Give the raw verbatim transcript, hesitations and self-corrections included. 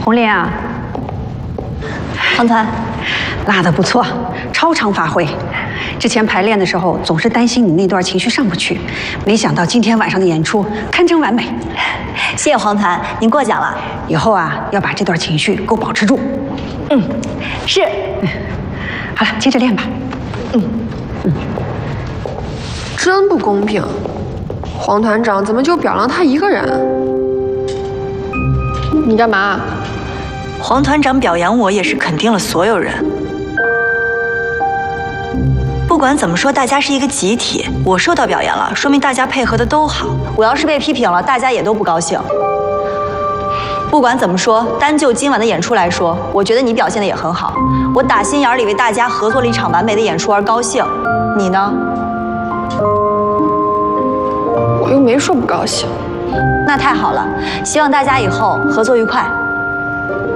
红莲啊， 黄团， 拉得不错，超常发挥。之前排练的时候总是担心你那段情绪上不去，没想到今天晚上的演出堪称完美。 谢谢黄团，您过奖了。 以后啊，要把这段情绪给我保持住。 嗯，是。 好了，接着练吧。 嗯嗯， 真不公平，黄团长怎么就表扬他一个人？你干嘛？ 黄团长表扬我也是肯定了所有人。不管怎么说，大家是一个集体，我受到表扬了，说明大家配合的都好。我要是被批评了，大家也都不高兴。不管怎么说，单就今晚的演出来说，我觉得你表现的也很好。我打心眼里为大家合作了一场完美的演出而高兴。你呢？ 我又没说不高兴。 那太好了，希望大家以后合作愉快。